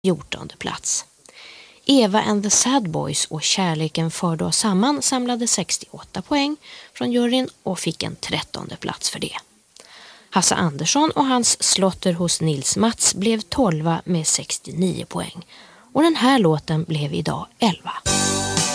14:e plats. Eva and the Sad Boys och Kärleken förde oss samman samlade 68 poäng från juryn och fick en 13:e plats för det. Hasse Andersson och hans Slotter hos Nils Mats blev 12 med 69 poäng. Och den här låten blev idag 11.